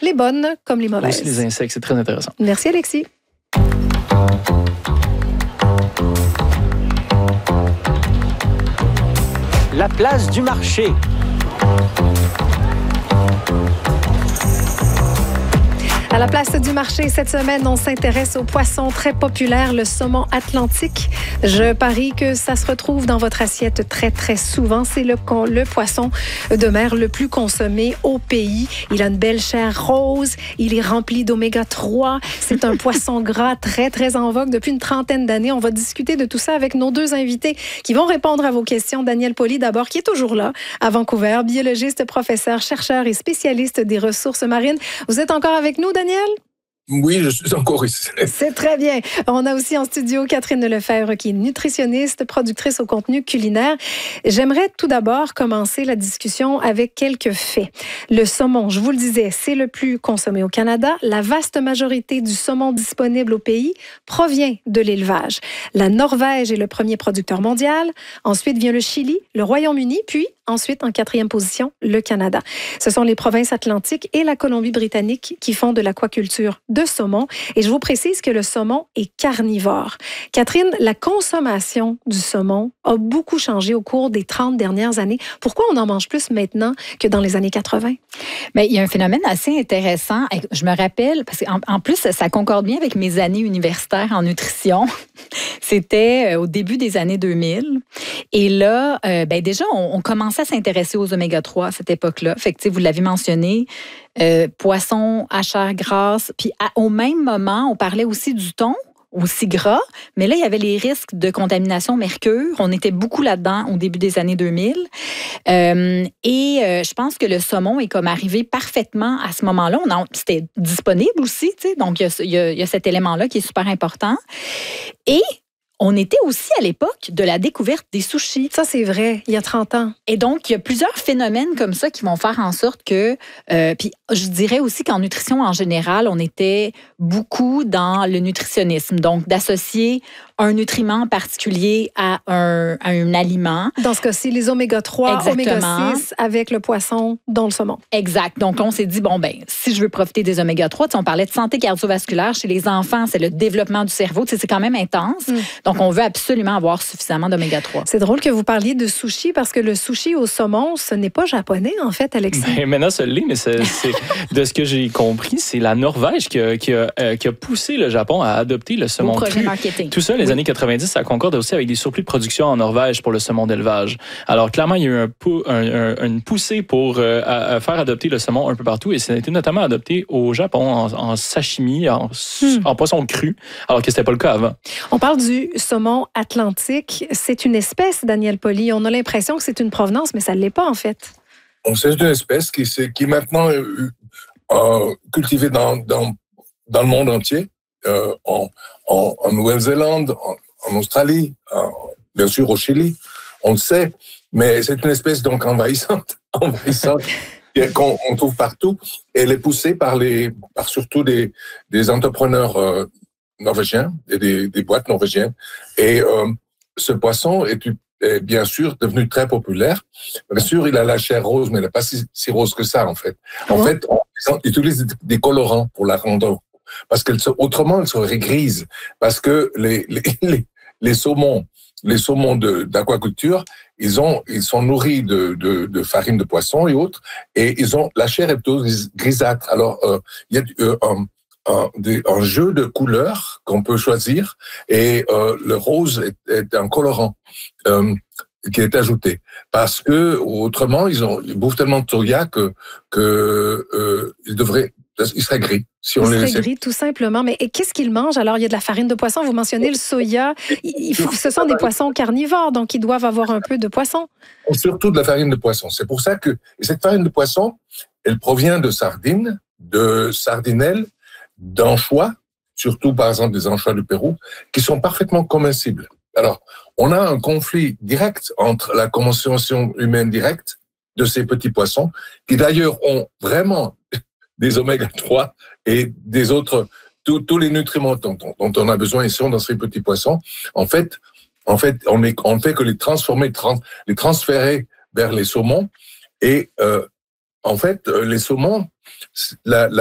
les bonnes comme les mauvaises. Aussi les insectes, c'est très intéressant. Merci Alexis. La place du marché. À la place du marché, cette semaine, on s'intéresse au poisson très populaire, le saumon atlantique. Je parie que ça se retrouve dans votre assiette très, très souvent. C'est le poisson de mer le plus consommé au pays. Il a une belle chair rose. Il est rempli d'oméga 3. C'est un poisson gras très, très en vogue depuis une trentaine d'années. On va discuter de tout ça avec nos deux invités qui vont répondre à vos questions. Daniel Pauly, d'abord, qui est toujours là à Vancouver, biologiste, professeur, chercheur et spécialiste des ressources marines. Vous êtes encore avec nous, Daniel? Oui, je suis encore ici. C'est très bien. On a aussi en studio Catherine Lefebvre, qui est nutritionniste, productrice au contenu culinaire. J'aimerais tout d'abord commencer la discussion avec quelques faits. Le saumon, je vous le disais, c'est le plus consommé au Canada. La vaste majorité du saumon disponible au pays provient de l'élevage. La Norvège est le premier producteur mondial. Ensuite vient le Chili, le Royaume-Uni, puis ensuite, en 4e position, le Canada. Ce sont les provinces atlantiques et la Colombie-Britannique qui font de l'aquaculture de saumon. Et je vous précise que le saumon est carnivore. Catherine, la consommation du saumon a beaucoup changé au cours des 30 dernières années. Pourquoi on en mange plus maintenant que dans les années 80? Bien, il y a un phénomène assez intéressant. Je me rappelle, parce qu'en plus, ça concorde bien avec mes années universitaires en nutrition. C'était au début des années 2000. Et là, déjà, on commençait à s'intéresser aux oméga 3 à cette époque-là. Fait que, vous l'avez mentionné, poisson à chair grasse. Puis au même moment, on parlait aussi du thon, aussi gras, mais là, il y avait les risques de contamination mercure. On était beaucoup là-dedans au début des années 2000. Je pense que le saumon est comme arrivé parfaitement à ce moment-là. C'était disponible aussi, donc il y a cet élément-là qui est super important. Et on était aussi à l'époque de la découverte des sushis. Ça, c'est vrai, il y a 30 ans. Et donc, il y a plusieurs phénomènes comme ça qui vont faire en sorte que... puis je dirais aussi qu'en nutrition, en général, on était beaucoup dans le nutritionnisme. Donc, d'associer un nutriment particulier à un aliment. Dans ce cas-ci, les oméga 3, exactement. Oméga 6 avec le poisson, dont le saumon. Exact. Donc, on s'est dit, si je veux profiter des oméga 3, on parlait de santé cardiovasculaire chez les enfants, c'est le développement du cerveau, c'est quand même intense. Donc, on veut absolument avoir suffisamment d'oméga 3. C'est drôle que vous parliez de sushi parce que le sushi au saumon, ce n'est pas japonais, en fait, Alexis. Maintenant, ça l'est, mais c'est de ce que j'ai compris, c'est la Norvège qui a poussé le Japon à adopter le saumon projet cru. marketing. Tout ça, les années 90, ça concorde aussi avec des surplus de production en Norvège pour le saumon d'élevage. Alors, clairement, il y a eu une poussée pour à faire adopter le saumon un peu partout et ça a été notamment adopté au Japon en sashimi, en poisson cru, alors que c'était pas le cas avant. On parle du saumon atlantique. C'est une espèce, Daniel Pauly. On a l'impression que c'est une provenance, mais ça ne l'est pas, en fait. C'est une espèce qui est maintenant cultivée dans le monde entier, en Nouvelle-Zélande, en Australie, bien sûr au Chili, on le sait, mais c'est une espèce donc envahissante qu'on trouve partout. Et elle est poussée par surtout des entrepreneurs norvégiens et des boîtes norvégiennes. Et ce poisson est bien sûr devenu très populaire. Bien sûr, il a la chair rose, mais elle n'est pas si rose que ça, en fait. En fait, on utilise des colorants pour la rendre, parce autrement, elle serait grise. Parce que les saumons d'aquaculture, ils sont nourris de farine de poisson et autres, et la chair est plutôt grisâtre. Alors, il y a un jeu de couleurs qu'on peut choisir, et le rose est un colorant qui est ajouté, parce que autrement ils bouffent tellement de soya il serait gris si on les laissait. Il serait gris tout simplement. Mais qu'est-ce qu'ils mangent? Alors, il y a de la farine de poisson, vous mentionnez le soya. Ce sont des poissons carnivores, donc ils doivent avoir un peu de poisson. Surtout de la farine de poisson. C'est pour ça que cette farine de poisson, elle provient de sardines, de sardinelles, d'anchois, surtout par exemple des anchois du Pérou, qui sont parfaitement comestibles. Alors, on a un conflit direct entre la consommation humaine directe de ces petits poissons, qui d'ailleurs ont vraiment des oméga 3 et des autres, tous les nutriments dont on a besoin, ils sont dans ces petits poissons. En fait, on fait que les transformer, les transférer vers les saumons. Et en fait, les saumons,